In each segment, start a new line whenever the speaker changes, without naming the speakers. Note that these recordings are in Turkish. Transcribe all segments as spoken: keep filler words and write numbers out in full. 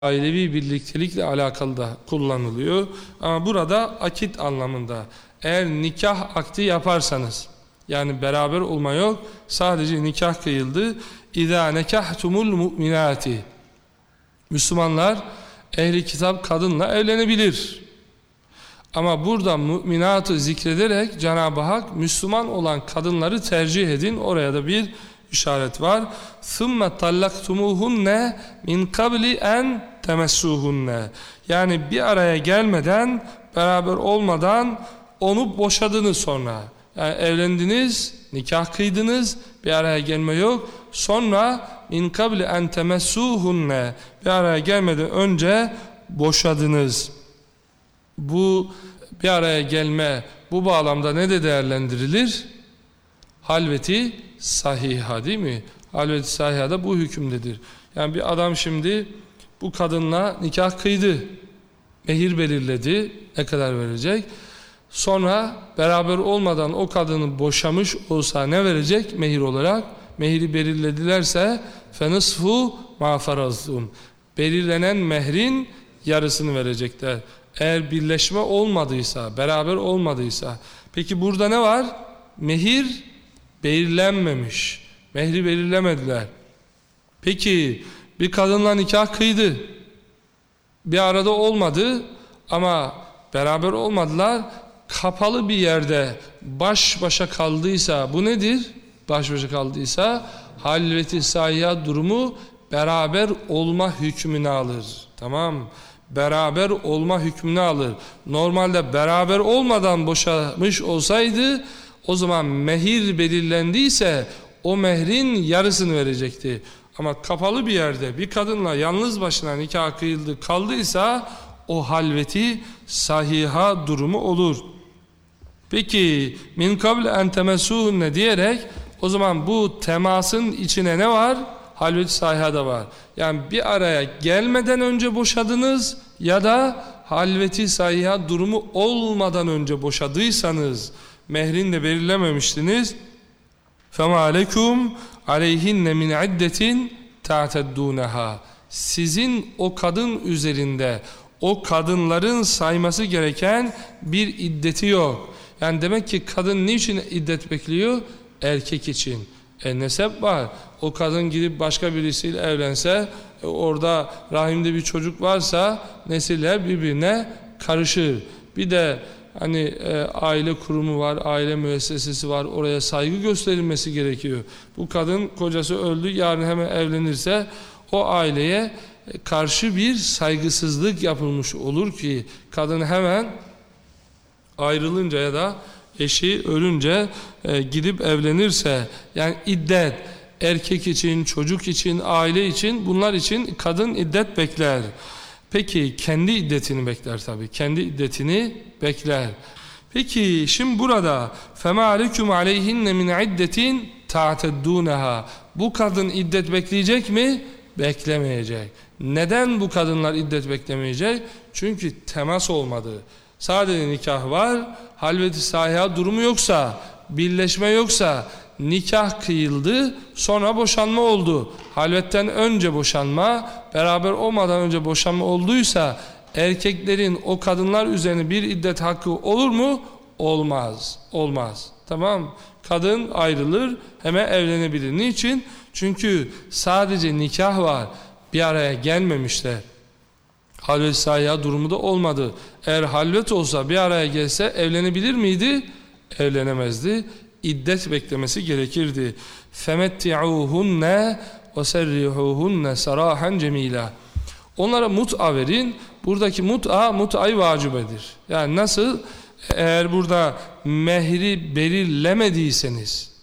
ailevi birliktelikle alakalı da kullanılıyor. Ama burada akit anlamında. Eğer nikah akdi yaparsanız, yani beraber olma yok, sadece nikah kıyıldı. İzâ nekahtumul mu'minâti. Müslümanlar ehli kitap kadınla evlenebilir. Ama burada müminatı zikrederek Cenab-ı Hak Müslüman olan kadınları tercih edin. Oraya da bir işaret var. ثُمَّ طَلَّقْتُمُوهُنَّ مِنْ قَبْلِ اَنْ تَمَسُّوهُنَّ. Yani bir araya gelmeden, beraber olmadan onu boşadınız sonra. Yani evlendiniz, nikah kıydınız, bir araya gelme yok. Sonra min kabli en temessuhunne, bir araya gelmeden önce boşadınız. Bu bir araya gelme bu bağlamda ne de değerlendirilir? Halveti sahiha, değil mi? Halveti sahiha da bu hükümdedir. Yani bir adam şimdi bu kadınla nikah kıydı, mehir belirledi, ne kadar verecek? Sonra beraber olmadan o kadını boşamış olsa ne verecek mehir olarak? Mehri belirledilerse فَنِصْفُ مَا فَرَزْتُمْ, belirlenen mehrin yarısını verecekler. Eğer birleşme olmadıysa, beraber olmadıysa. Peki burada ne var? Mehir belirlenmemiş. Mehri belirlemediler. Peki bir kadınla nikah kıydı, bir arada olmadı ama beraber olmadılar, kapalı bir yerde baş başa kaldıysa bu nedir? Baş başa kaldıysa halveti sahiha durumu beraber olma hükmünü alır. Tamam, beraber olma hükmünü alır. Normalde beraber olmadan boşamış olsaydı o zaman mehir belirlendiyse o mehrin yarısını verecekti. Ama kapalı bir yerde bir kadınla yalnız başına nikah kıyıldı kaldıysa o halveti sahiha durumu olur. Peki min kabl en temessuhunne diyerek o zaman bu temasın içine ne var? Halveti sahiha da var. Yani bir araya gelmeden önce boşadınız ya da halveti sahiha durumu olmadan önce boşadıysanız, mehrini de belirlememiştiniz. فَمَا عَلَيْكُمْ عَلَيْهِنَّ مِنْ عِدَّةٍ تَعْتَدُّونَهَا. Sizin o kadın üzerinde, o kadınların sayması gereken bir iddeti yok. Yani demek ki kadın niçin iddet bekliyor? Erkek için. E nesep var. O kadın gidip başka birisiyle evlense, e, orada rahimde bir çocuk varsa nesiller birbirine karışır. Bir de hani e, aile kurumu var, aile müessesesi var, oraya saygı gösterilmesi gerekiyor. Bu kadın kocası öldü, yarın hemen evlenirse o aileye karşı bir saygısızlık yapılmış olur ki kadın hemen ayrılınca ya da eşi ölünce e, gidip evlenirse, yani iddet erkek için, çocuk için, aile için, bunlar için kadın iddet bekler. Peki kendi iddetini bekler tabii. Kendi iddetini bekler. Peki şimdi burada فَمَا عَلَيْكُمْ عَلَيْهِنَّ مِنْ عِدَّةٍ تَعْتَدُّونَهَا. Bu kadın iddet bekleyecek mi? Beklemeyecek. Neden bu kadınlar iddet beklemeyecek? Çünkü temas olmadı. Sadece nikah var, halveti sahiha durumu yoksa, birleşme yoksa, nikah kıyıldı, sonra boşanma oldu. Halvetten önce boşanma, beraber olmadan önce boşanma olduysa, erkeklerin o kadınlar üzerine bir iddet hakkı olur mu? Olmaz. Olmaz. Tamam. Kadın ayrılır, hemen evlenebilir. Niçin? Çünkü sadece nikah var, bir araya gelmemişler. Halvet sahiha durumu da olmadı. Eğer halvet olsa, bir araya gelse evlenebilir miydi? Evlenemezdi. İddet beklemesi gerekirdi. فَمَتِّعُوهُنَّ وَسَرِّحُوهُنَّ سَرَاحًا جَمِيلًا. Onlara mut'a verin. Buradaki mut'a, mut'ayı vacibedir. Yani nasıl? Eğer burada mehri belirlemediyseniz,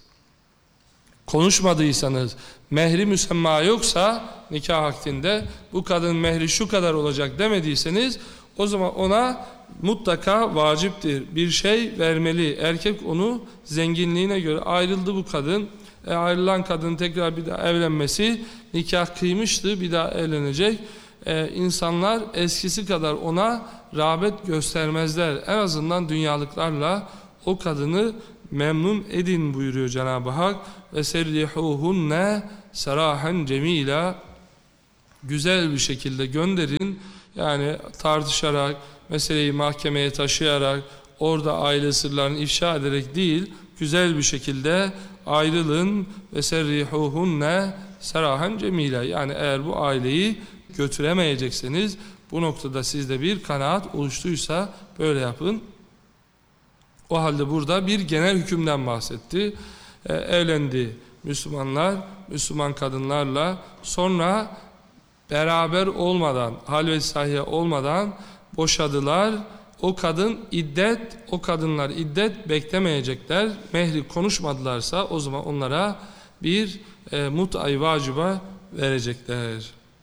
konuşmadıysanız, mehri müsemma yoksa nikah akdinde bu kadın mehri şu kadar olacak demediyseniz, o zaman ona mutlaka vaciptir. Bir şey vermeli. Erkek onu zenginliğine göre, ayrıldı bu kadın. E, ayrılan kadın tekrar bir daha evlenmesi, nikah kıymıştı, bir daha evlenecek. E, insanlar eskisi kadar ona rağbet göstermezler. En azından dünyalıklarla o kadını memnun edin buyuruyor Cenab-ı Hak. Ve serrihuhunne serahen cemila. güzel bir şekilde gönderin. Yani tartışarak, meseleyi mahkemeye taşıyarak, orada aile sırlarını ifşa ederek değil, güzel bir şekilde ayrılın ve serrihuhunne serahen cemile. Yani eğer bu aileyi götüremeyecekseniz, bu noktada sizde bir kanaat oluştuysa böyle yapın. O halde burada bir genel hükümden bahsetti. Ee, evlendi Müslümanlar, Müslüman kadınlarla, sonra beraber olmadan, halvet sahiye olmadan boşadılar. O kadın iddet, o kadınlar iddet beklemeyecekler. Mehri konuşmadılarsa o zaman onlara bir e, mut'ay vaciba verecekler.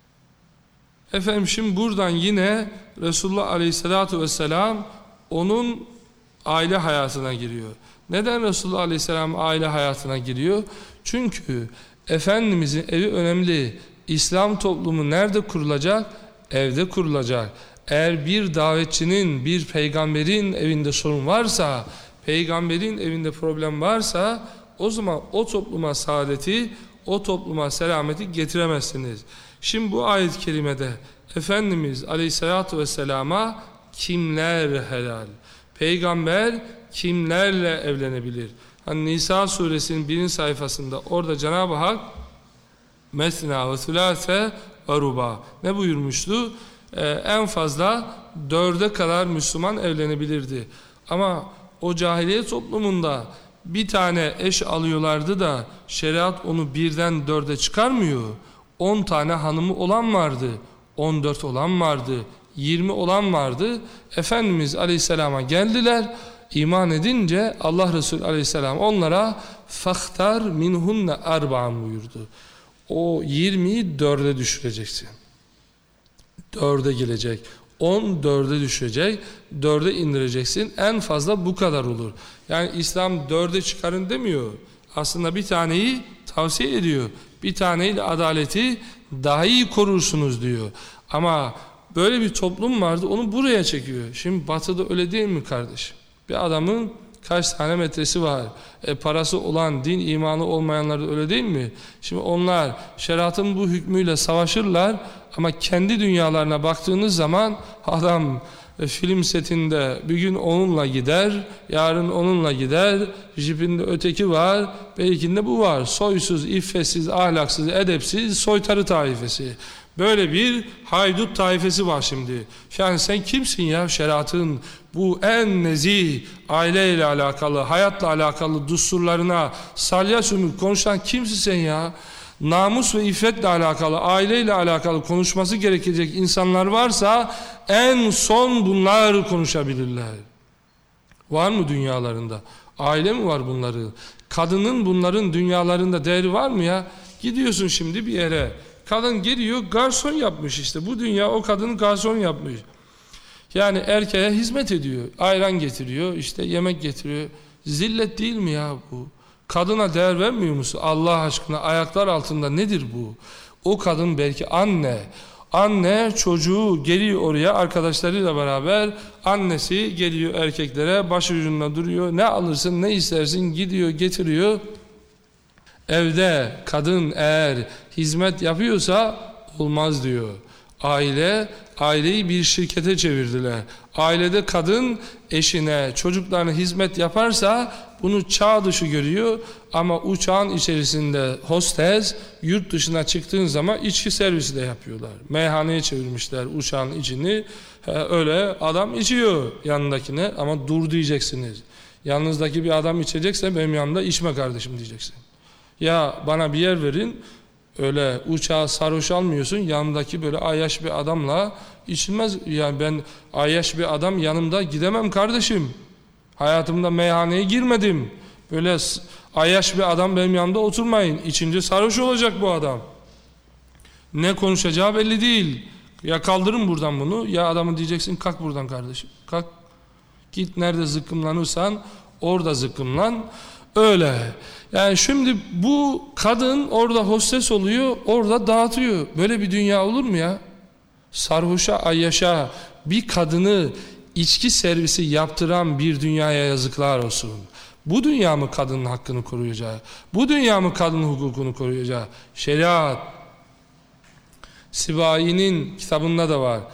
Efendim şimdi buradan yine Resulullah Aleyhisselatü Vesselam onun aile hayatına giriyor. Neden Resulullah Aleyhisselam aile hayatına giriyor? Çünkü Efendimizin evi önemli. İslam toplumu nerede kurulacak? Evde kurulacak. Eğer bir davetçinin, bir peygamberin evinde sorun varsa, peygamberin evinde problem varsa, o zaman o topluma saadeti, o topluma selameti getiremezsiniz. Şimdi bu ayet-i kerimede Efendimiz Aleyhisselatü Vesselam'a kimler helal? Peygamber kimlerle evlenebilir? Hani Nisa suresinin birinci sayfasında orada Cenab-ı Hak Mesna ve Sülase ve Ruba ne buyurmuştu? Ee, en fazla dörde kadar Müslüman evlenebilirdi. Ama o cahiliye toplumunda bir tane eş alıyorlardı da şeriat onu birden dörde çıkarmıyor. On tane hanımı olan vardı, on dört olan vardı, yirmi olan vardı. Efendimiz Aleyhisselam'a geldiler. İman edince Allah Resulü Aleyhisselam onlara "Fahtar minhunne erba'an" buyurdu. O yirmiyi dörde düşüreceksin. Dörde gelecek. On dörde düşecek. Dörde indireceksin. En fazla bu kadar olur. Yani İslam dörde çıkarın demiyor. Aslında bir taneyi tavsiye ediyor. Bir taneyle adaleti daha iyi korursunuz diyor. Ama böyle bir toplum vardı, onu buraya çekiyor. Şimdi batıda öyle değil mi kardeşim? Bir adamın kaç tane metresi var? E, parası olan, din imanı olmayanlar da öyle değil mi? Şimdi onlar şeriatın bu hükmüyle savaşırlar ama kendi dünyalarına baktığınız zaman adam e, film setinde bir gün onunla gider, yarın onunla gider, jipinde öteki var, belkinde bu var. Soysuz, iffetsiz, ahlaksız, edepsiz, soytarı taifesi. Böyle bir haydut taifesi var şimdi. Yani sen kimsin ya şeriatın bu en nezih aileyle alakalı, hayatla alakalı düsturlarına salya sümük konuşan kimsin sen ya? Namus ve iffetle alakalı, aileyle alakalı konuşması gerekecek insanlar varsa en son bunlar konuşabilirler. Var mı dünyalarında? Aile mi var bunların? Kadının bunların dünyalarında değeri var mı ya? Gidiyorsun şimdi bir yere. Kadın geliyor, garson yapmış işte. Bu dünya o kadını garson yapmış. Yani erkeğe hizmet ediyor. Ayran getiriyor, işte yemek getiriyor. Zillet değil mi ya bu? Kadına değer vermiyor musun? Allah aşkına ayaklar altında nedir bu? O kadın belki anne. Anne çocuğu geliyor oraya arkadaşlarıyla beraber. Annesi geliyor erkeklere, başucunda duruyor. Ne alırsın, ne istersin gidiyor, getiriyor. Evde kadın eğer hizmet yapıyorsa olmaz diyor. Aile, aileyi bir şirkete çevirdiler. Ailede kadın eşine, çocuklarına hizmet yaparsa bunu çağ dışı görüyor. Ama uçağın içerisinde hostes, yurt dışına çıktığın zaman içki servisi de yapıyorlar. Meyhaneye çevirmişler uçağın içini. Öyle adam içiyor yanındakine ama dur diyeceksiniz. Yanınızdaki bir adam içecekse benim yanımda içme kardeşim diyeceksin. Ya bana bir yer verin, öyle uçağa sarhoş almıyorsun, yanındaki böyle ayyaş bir adamla içilmez. Yani ben ayyaş bir adam yanımda gidemem kardeşim. Hayatımda meyhaneye girmedim. Böyle ayyaş bir adam benim yanımda oturmayın. İçince sarhoş olacak bu adam. Ne konuşacağı belli değil. Ya kaldırın buradan bunu, ya adamı diyeceksin kalk buradan kardeşim. Kalk, git nerede zıkkımlanırsan orada zıkkımlan. Öyle. Yani şimdi bu kadın orada hostes oluyor, orada dağıtıyor. Böyle bir dünya olur mu ya? Sarhoşa, ayyaşa bir kadını içki servisi yaptıran bir dünyaya yazıklar olsun. Bu dünya mı kadının hakkını koruyacak? Bu dünya mı kadının hukukunu koruyacak? Şeriat Sibai'nin kitabında da var.